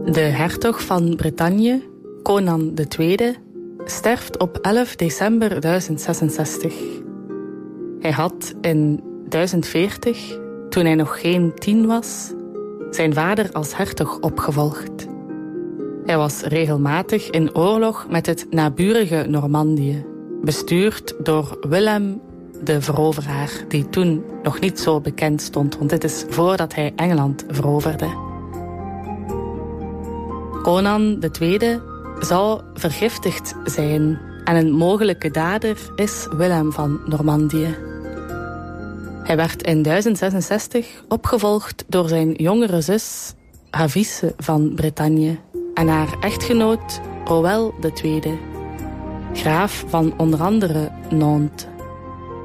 De hertog van Bretagne, Conan II, sterft op 11 december 1066. Hij had in 1040, toen hij nog geen 10 was, zijn vader als hertog opgevolgd. Hij was regelmatig in oorlog met het naburige Normandië, bestuurd door Willem de Veroveraar, die toen nog niet zo bekend stond, want dit is voordat hij Engeland veroverde. Conan II zou vergiftigd zijn en een mogelijke dader is Willem van Normandië. Hij werd in 1066 opgevolgd door zijn jongere zus Havise van Bretagne en haar echtgenoot Roel II, graaf van onder andere Nantes.